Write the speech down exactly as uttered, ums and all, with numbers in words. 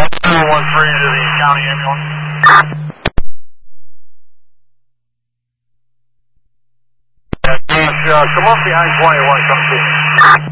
two one three to the county ambulance. Yeah, Josh, uh, come up behind twenty-one, come see me.